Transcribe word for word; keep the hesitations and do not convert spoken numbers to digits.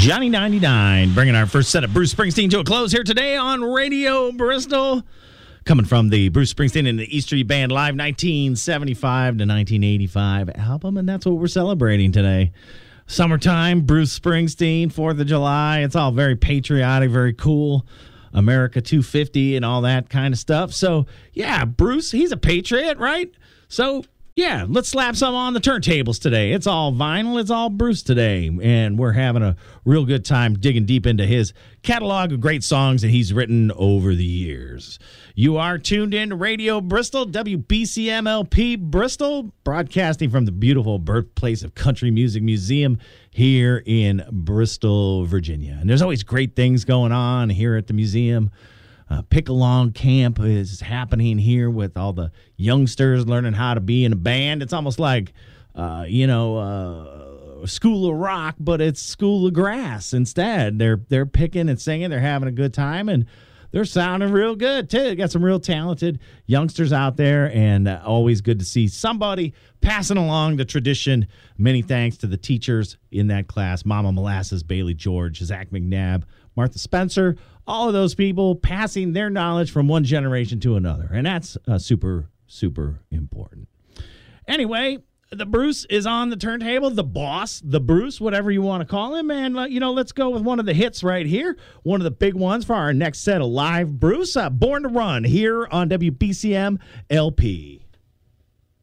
Johnny ninety-nine, bringing our first set of Bruce Springsteen to a close here today on Radio Bristol. Coming from the Bruce Springsteen and the E Street Band Live nineteen seventy-five to nineteen eighty-five album, and that's what we're celebrating today. Summertime, Bruce Springsteen, fourth of July. It's all very patriotic, very cool. America two fifty and all that kind of stuff. So, yeah, Bruce, he's a patriot, right? So, yeah, let's slap some on the turntables today. It's all vinyl. It's all Bruce today. And we're having a real good time digging deep into his catalog of great songs that he's written over the years. You are tuned in to Radio Bristol, W B C M L P Bristol, broadcasting from the beautiful birthplace of Country Music Museum here in Bristol, Virginia. And there's always great things going on here at the museum. Uh, Pick Along Camp is happening here with all the youngsters learning how to be in a band. It's almost like, uh, you know, uh, School of Rock, but it's School of Grass instead. They're they're picking and singing. They're having a good time, and they're sounding real good, too. Got some real talented youngsters out there, and uh, always good to see somebody passing along the tradition. Many thanks to the teachers in that class, Mama Molasses, Bailey George, Zach McNabb, Martha Spencer, all of those people passing their knowledge from one generation to another. And that's uh, super, super important. Anyway, the Bruce is on the turntable. The boss, the Bruce, whatever you want to call him. And, uh, you know, let's go with one of the hits right here. One of the big ones for our next set of live Bruce. Uh, Born to Run here on W B C M L P.